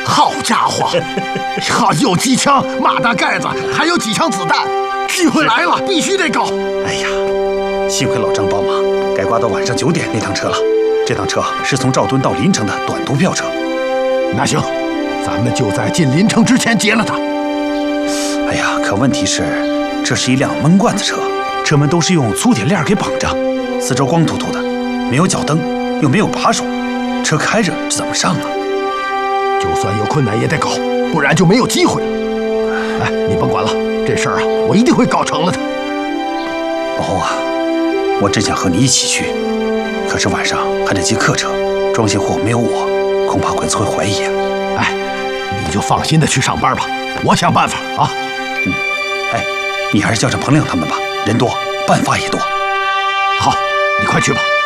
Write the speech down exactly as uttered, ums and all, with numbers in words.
好家伙，好有机枪、马达盖子，还有几箱子弹，机会来了，必须得搞。 哎呀，幸亏老张帮忙，该刮到晚上九点那趟车了。这趟车是从赵墩到临城的短途票车。 那行，咱们就在进临城之前劫了他。 哎呀，可问题是，这是一辆闷罐子车，车门都是用粗铁链给绑着，四周光秃秃的，没有脚蹬，又没有把手，车开着怎么上啊？ 就算有困难也得搞，不然就没有机会了。哎，你甭管了，这事儿啊，我一定会搞成了的。 老侯啊，我真想和你一起去，可是晚上还得接客车，装卸货没有我，恐怕鬼子会怀疑啊。 哎，你就放心的去上班吧，我想办法啊。 嗯，哎，你还是叫上彭亮他们吧，人多，办法也多。 好，你快去吧。